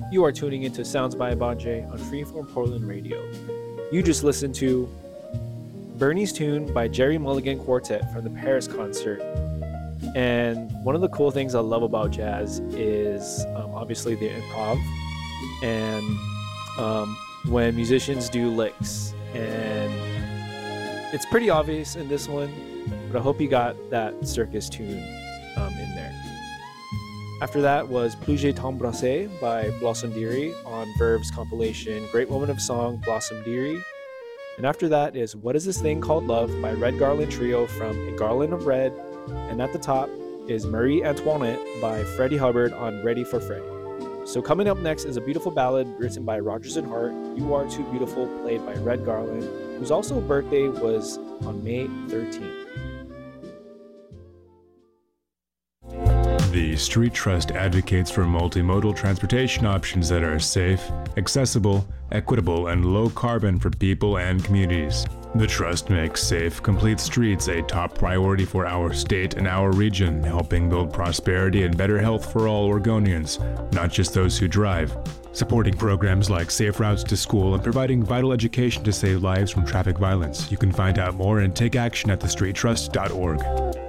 You are tuning into Sounds by Abanje on Freeform Portland Radio. You just listened to Bernie's Tune by Jerry Mulligan Quartet from the Paris concert. And one of the cool things I love about jazz is obviously the improv and when musicians do licks. And it's pretty obvious in this one, but I hope you got that circus tune in there. After that was Plus je t'embrasse by Blossom Dearie on Verve's compilation Great Woman of Song, Blossom Dearie. And after that is What Is This Thing Called Love by Red Garland Trio from A Garland of Red. And at the top is Marie Antoinette by Freddie Hubbard on Ready for Freddie. So coming up next is a beautiful ballad written by Rodgers and Hart, You Are Too Beautiful, played by Red Garland, whose also birthday was on May 13th. The Street Trust advocates for multimodal transportation options that are safe, accessible, equitable, and low carbon for people and communities. The Trust makes safe, complete streets a top priority for our state and our region, helping build prosperity and better health for all Oregonians, not just those who drive. Supporting programs like Safe Routes to School and providing vital education to save lives from traffic violence. You can find out more and take action at thestreettrust.org.